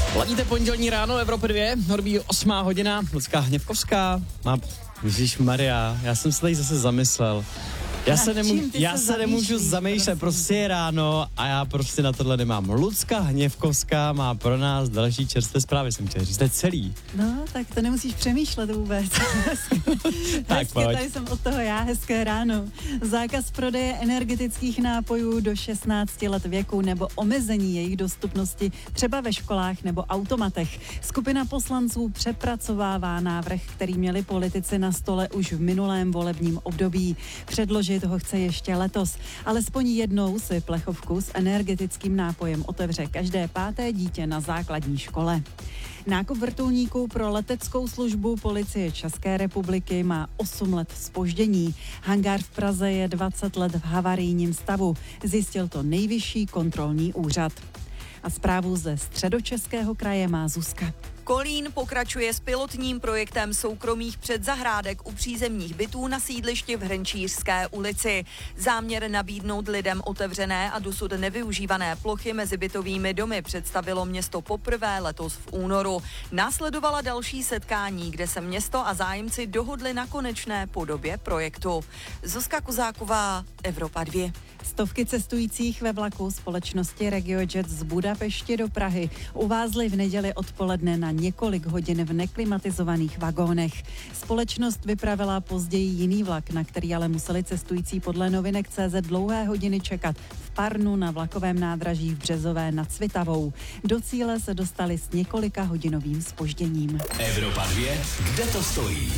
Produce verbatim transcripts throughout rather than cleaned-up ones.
Ladíte pondělní ráno, Evropa dva, hodbí osmá hodina, Lucka Hněvkovská má... Ježišmarja, já jsem se tady zase zamyslel. Já se, nemů- já se, se nemůžu zamýšlet, prostě je ráno a já prostě na tohle nemám. Lucka Hněvkovská má pro nás další čerstvé zprávy, jsem chtěl říct, to je celý. No, tak to nemusíš přemýšlet vůbec. Tak hezké, pojď. tady jsem od toho já, hezké ráno. Zákaz prodeje energetických nápojů do šestnácti let věku nebo omezení jejich dostupnosti třeba ve školách nebo automatech. Skupina poslanců přepracovává návrh, který měli politici na stole už v minulém volebním období. Předložit toho chce ještě letos. Alespoň jednou si plechovku s energetickým nápojem otevře každé páté dítě na základní škole. Nákup vrtulníků pro leteckou službu Policie České republiky má osm let zpoždění. Hangár v Praze je dvacet let v havarijním stavu. Zjistil to Nejvyšší kontrolní úřad. A zprávu ze Středočeského kraje má Zuzka. Kolín pokračuje s pilotním projektem soukromých předzahrádek u přízemních bytů na sídlišti v Hrnčířské ulici. Záměr nabídnout lidem otevřené a dosud nevyužívané plochy mezi bytovými domy představilo město poprvé letos v únoru. Následovala další setkání, kde se město a zájemci dohodli na konečné podobě projektu. Zuzka Kozáková, Evropa dva. Stovky cestujících ve vlaku společnosti RegioJet z Budapešti do Prahy uvázly v neděli odpoledne na několik hodin v neklimatizovaných vagónech. Společnost vypravila později jiný vlak, na který ale museli cestující podle novinek tečka cé zet dlouhé hodiny čekat v Parnu na vlakovém nádraží v Březové nad Svitavou. Do cíle se dostali s několika hodinovým zpožděním. Evropa dva, kde to stojí?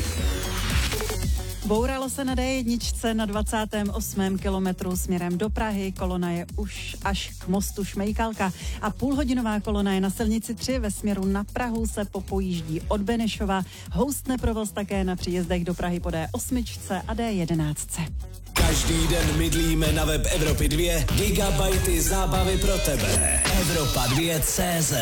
Bouralo se na dé jedna na dvacátém osmém kilometru směrem do Prahy. Kolona je už až k mostu Šmejkalka a půlhodinová kolona je na silnici tři ve směru na Prahu se popojíždí od Benešova. Houstne provoz také na příjezdech do Prahy po dé osm a dé jedenáct. Každý den mydlíme na web Evropy dva gigabajty zábavy pro tebe. Evropa dva tečka cé zet